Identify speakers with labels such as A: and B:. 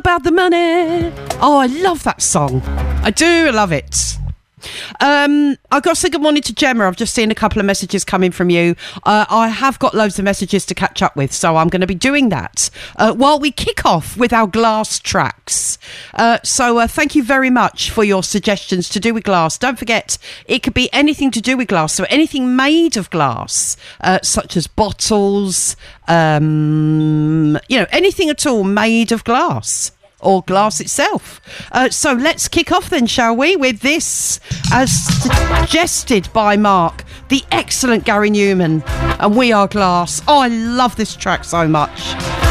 A: about the money. Oh, I love that song. I do love it. I've got to say good morning to Gemma. I've just seen a couple of messages coming from you. I have got loads of messages to catch up with, so I'm going to be doing that while we kick off with our glass tracks. So thank you very much for your suggestions to do with glass. Don't forget, it could be anything to do with glass, so anything made of glass, such as bottles, anything at all made of glass. Or glass itself. So let's kick off then, shall we, with this, as suggested by Mark, the excellent Gary Newman, and We Are Glass. Oh, I love this track so much.